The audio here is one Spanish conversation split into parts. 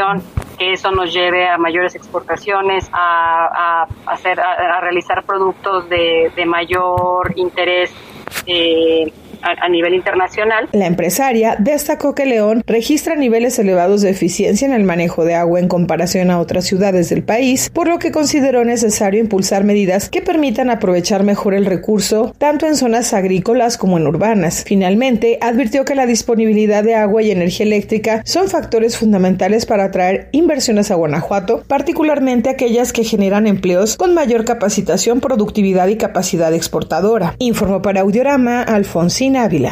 producción, que eso nos lleve a mayores exportaciones, a realizar productos de mayor interés a nivel internacional. La empresaria destacó que León registra niveles elevados de eficiencia en el manejo de agua en comparación a otras ciudades del país, por lo que consideró necesario impulsar medidas que permitan aprovechar mejor el recurso, tanto en zonas agrícolas como en urbanas. Finalmente, advirtió que la disponibilidad de agua y energía eléctrica son factores fundamentales para atraer inversiones a Guanajuato, particularmente aquellas que generan empleos con mayor capacitación, productividad y capacidad exportadora. Informó para Audiorama Alfonsín Ávila.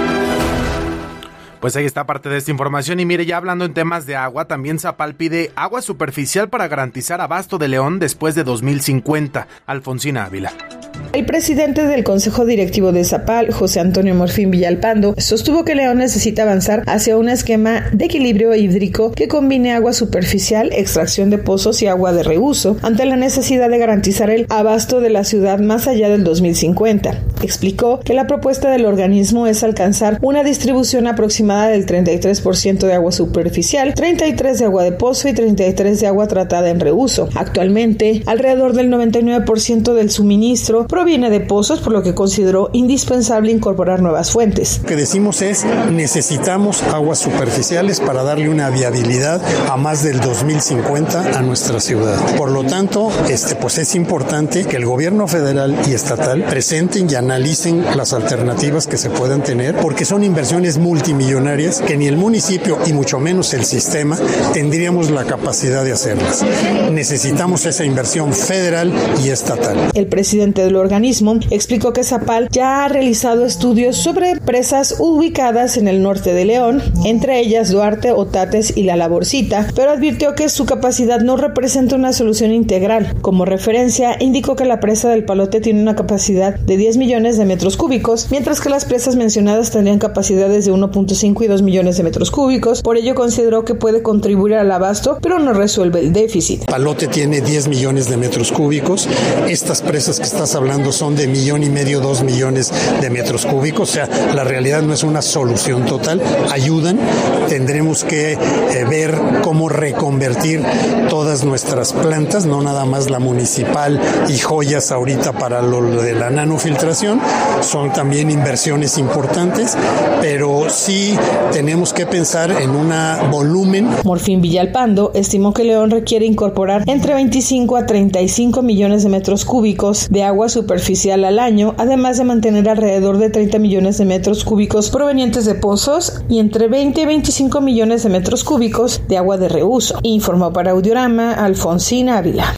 Pues ahí está parte de esta información. Y mire, ya hablando en temas de agua, también Zapal pide agua superficial para garantizar abasto de León después de 2050. Alfonsín Ávila. El presidente del Consejo Directivo de Zapal, José Antonio Morfín Villalpando, sostuvo que León necesita avanzar hacia un esquema de equilibrio hídrico que combine agua superficial, extracción de pozos y agua de reuso, ante la necesidad de garantizar el abasto de la ciudad más allá del 2050. Explicó que la propuesta del organismo es alcanzar una distribución aproximada del 33% de agua superficial, 33% de agua de pozo y 33% de agua tratada en reuso. Actualmente, alrededor del 99% del suministro proviene de pozos, por lo que consideró indispensable incorporar nuevas fuentes. Lo que decimos es, necesitamos aguas superficiales para darle una viabilidad a más del 2050 a nuestra ciudad. Por lo tanto, pues es importante que el gobierno federal y estatal presenten y analicen las alternativas que se puedan tener, porque son inversiones multimillonarias que ni el municipio y mucho menos el sistema tendríamos la capacidad de hacerlas. Necesitamos esa inversión federal y estatal. El presidente del organismo explicó que Zapal ya ha realizado estudios sobre presas ubicadas en el norte de León, entre ellas Duarte, Otates y La Laborcita, pero advirtió que su capacidad no representa una solución integral. Como referencia, indicó que la presa del Palote tiene una capacidad de 10 millones de metros cúbicos, mientras que las presas mencionadas tendrían capacidades de 1.5 y 2 millones de metros cúbicos. Por ello consideró que puede contribuir al abasto, pero no resuelve el déficit. Palote tiene 10 millones de metros cúbicos. Estas presas que estás hablando son de 1,5 millones, 2 millones de metros cúbicos. O sea, la realidad no es una solución total. Ayudan. Tendremos que ver cómo reconvertir todas nuestras plantas, no nada más la municipal y Joyas ahorita para lo de la nanofiltración. Son también inversiones importantes, pero sí tenemos que pensar en un volumen. Morfín Villalpando estimó que León requiere incorporar entre 25 a 35 millones de metros cúbicos de agua superficial al año, además de mantener alrededor de 30 millones de metros cúbicos provenientes de pozos y entre 20 y 25 millones de metros cúbicos de agua de reuso. Informó para Audiorama Alfonsín Ávila.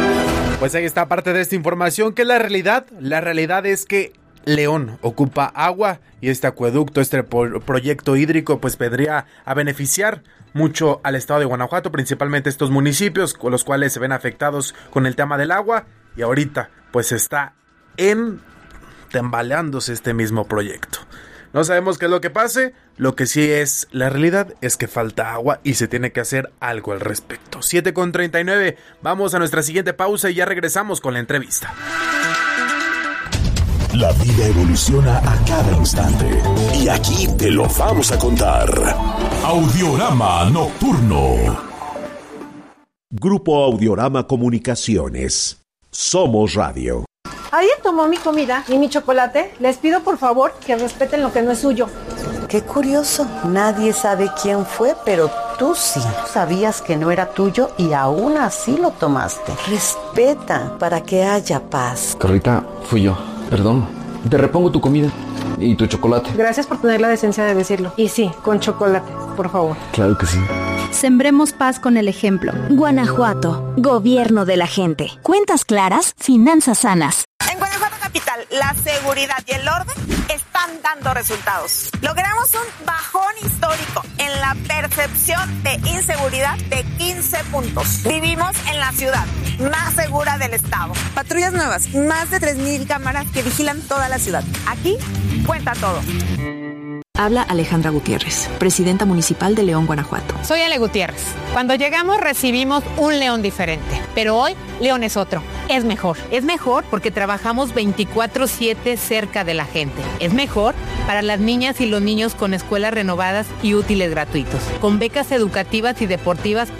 Pues ahí está parte de esta información, que la realidad es que León ocupa agua y este acueducto, este proyecto hídrico, pues vendría a beneficiar mucho al estado de Guanajuato, principalmente estos municipios con los cuales se ven afectados con el tema del agua, y ahorita pues está tambaleándose este mismo proyecto. No sabemos qué es lo que pase, lo que sí es la realidad es que falta agua y se tiene que hacer algo al respecto. 7:39, vamos a nuestra siguiente pausa y ya regresamos con la entrevista. La vida evoluciona a cada instante y aquí te lo vamos a contar. Audiorama Nocturno. Grupo Audiorama Comunicaciones. Somos Radio. ¿Alguien tomó mi comida y mi chocolate? Les pido por favor que respeten lo que no es suyo. Qué curioso, nadie sabe quién fue, pero tú sí. Sabías que no era tuyo y aún así lo tomaste. Respeta para que haya paz. Carlita, fui yo. Perdón, te repongo tu comida y tu chocolate. Gracias por tener la decencia de decirlo. Y sí, con chocolate, por favor. Claro que sí. Sembremos paz con el ejemplo. Guanajuato, gobierno de la gente. Cuentas claras, finanzas sanas. En Guanajuato capital, la seguridad y el orden están dando resultados. Logramos un bajón histórico en la percepción de inseguridad de 15 puntos. Vivimos en la ciudad más segura del estado. Patrullas nuevas, más de 3,000 cámaras que vigilan toda la ciudad. Aquí cuenta todo. Habla Alejandra Gutiérrez, presidenta municipal de León, Guanajuato. Soy Ale Gutiérrez. Cuando llegamos recibimos un León diferente, pero hoy León es otro. Es mejor. Es mejor porque trabajamos 24/7 cerca de la gente. Es mejor para las niñas y los niños con escuelas renovadas y útiles gratuitos, con becas educativas y deportivas